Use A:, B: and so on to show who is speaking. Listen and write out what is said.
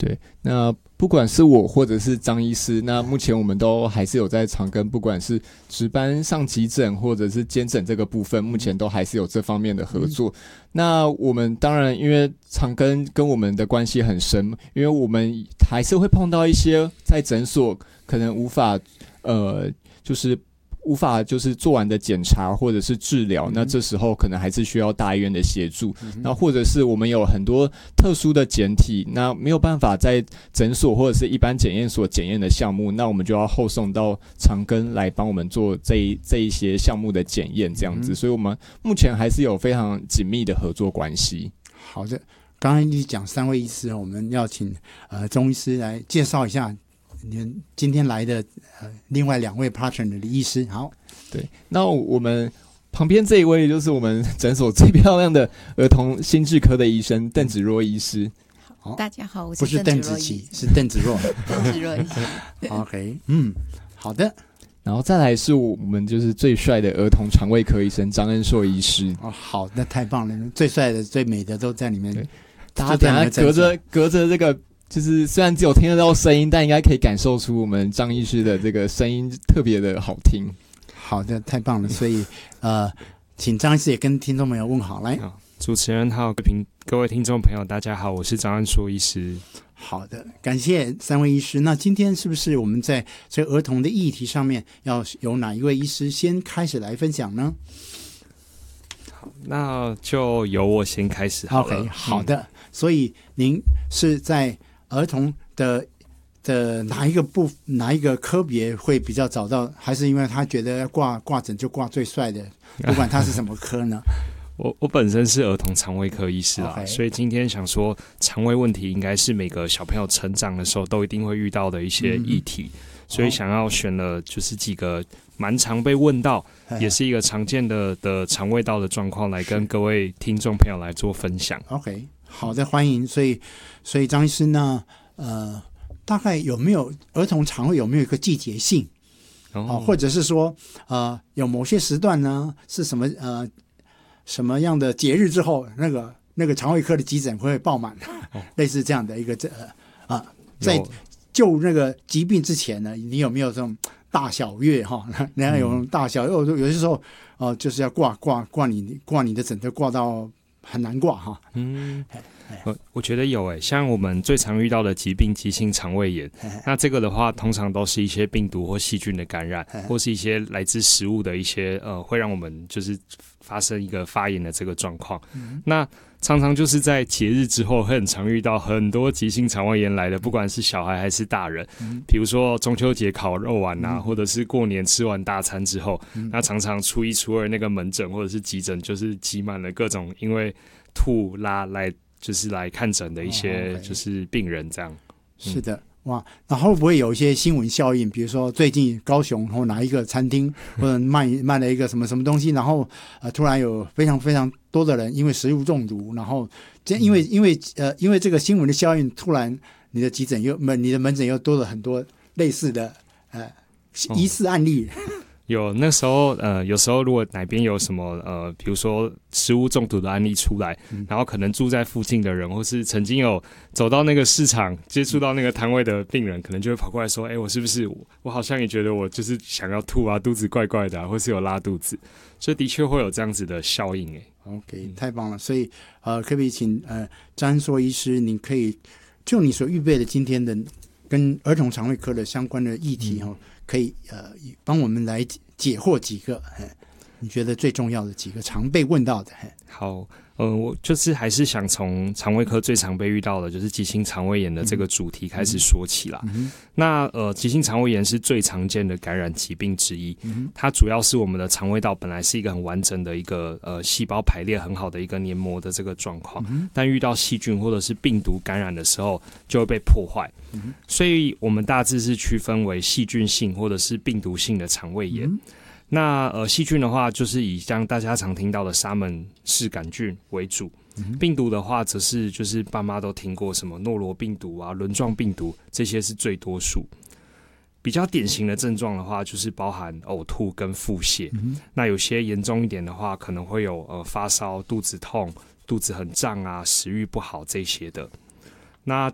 A: 对，那不管是我或者是张医师，那目前我们都还是有在长庚，不管是值班上急诊或者是监诊这个部分，目前都还是有这方面的合作。那我们当然因为长庚跟我们的关系很深，因为我们还是会碰到一些在诊所可能无法就是做完的检查或者是治疗，那这时候可能还是需要大医院的协助。那或者是我们有很多特殊的检体，那没有办法在诊所或者是一般检验所检验的项目，那我们就要后送到长庚来帮我们做这一些项目的检验，这样子。所以我们目前还是有非常紧密的合作关系。
B: 好的，刚才你讲3位医师，我们要请钟医师来介绍一下你们今天来的另外2位 partner 的医师。好，
A: 对，那我们旁边这一位就是我们诊所最漂亮的儿童心智科的医生邓芷若医师。
C: 好，大家好，我
B: 不是邓紫棋，是邓芷若。
C: 邓芷若医师。
B: OK， 好的。
A: 然后再来是我们就是最帅的儿童肠胃科医生张恩硕医师。
B: 好，那太棒了，最帅的、最美的都在里面。
A: 大家等一下隔着这个。就是虽然只有听得到声音，但应该可以感受出我们张医师的这个声音特别的好听。
B: 好的，太棒了！所以请张医师也跟听众朋友问好。来，
D: 主持人好，各位听众朋友，大家好，我是张安硕医师。
B: 好的，感谢3位医师。那今天是不是我们在这个儿童的议题上面，要由哪一位医师先开始来分享呢？
D: 好，那就由我先开始好了。
B: OK， 好的。所以您是在儿童的哪一个科别会比较早到，还是因为他觉得要挂诊就挂最帅的，不管他是什么科呢？
D: 我本身是儿童肠胃科医师啦， 所以今天想说肠胃问题应该是每个小朋友成长的时候都一定会遇到的一些议题，所以想要选了就是几个蛮常被问到，也是一个常见的肠胃道的状况来跟各位听众朋友来做分享。
B: OK， 好的，欢迎。所以张医师呢，大概有没有儿童肠胃有没有一个季节性？或者是说有某些时段呢是什么样的节日之后，那个肠胃科的急诊会爆满，类似这样的一个在就那个疾病之前呢，你有没有这种大小月哈？人家有大小，有些时候就是要挂你的诊，都挂到很难挂哈。
D: 我觉得有像我们最常遇到的疾病急性肠胃炎，那这个的话通常都是一些病毒或细菌的感染，或是一些来自食物的一些会让我们就是发生一个发炎的这个状况。那常常就是在节日之后会很常遇到很多急性肠胃炎来的，不管是小孩还是大人，比如说中秋节烤肉完啊，或者是过年吃完大餐之后，那常常初1、初2那个门诊或者是急诊就是挤满了各种因为吐拉就是来看诊的一些就是病人这样。
B: 是的，哇，那会不会有一些新闻效应？比如说最近高雄或哪一个餐厅或者卖了一个什么东西，然后突然有非常非常多的人因为食物中毒，然后因为这个新闻的效应，突然你的急诊你的门诊又多了很多类似的疑似案例。
D: 有那时候有时候如果哪边有什么比如说食物中毒的案例出来，然后可能住在附近的人，或是曾经有走到那个市场接触到那个摊位的病人，可能就会跑过来说，我是不是我好像也觉得我就是想要吐啊，肚子怪怪的或是有拉肚子，所以的确会有这样子的效应。
B: OK， 太棒了。所以可不可以请张安硕医师，你可以就你所预备的今天的跟儿童肠胃科的相关的议题可以帮我们来解惑几个你觉得最重要的几个常被问到的。
D: 好，我就是还是想从肠胃科最常被遇到的就是急性肠胃炎的这个主题开始说起啦。那急性肠胃炎是最常见的感染疾病之一，它主要是我们的肠胃道本来是一个很完整的一个细胞排列很好的一个黏膜的这个状况，但遇到细菌或者是病毒感染的时候就会被破坏，所以我们大致是区分为细菌性或者是病毒性的肠胃炎。那细菌的话就是以像大家常听到的沙门氏杆菌为主，病毒的话则是就是爸妈都听过什么诺罗病毒啊、轮状病毒，这些是最多数。比较典型的症状的话就是包含呕吐跟腹泻，那有些严重一点的话可能会有发烧、肚子痛、肚子很胀啊、食欲不好这些的。那